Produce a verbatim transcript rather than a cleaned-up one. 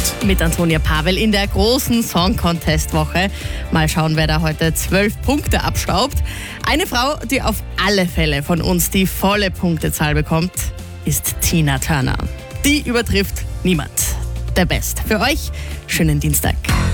Mit Antonia Pavel in der großen Song-Contest-Woche. Mal schauen, wer da heute zwölf Punkte abstaubt. Eine Frau, die auf alle Fälle von uns die volle Punktezahl bekommt, ist Tina Turner. Die übertrifft niemand. Der Best. Für euch, schönen Dienstag.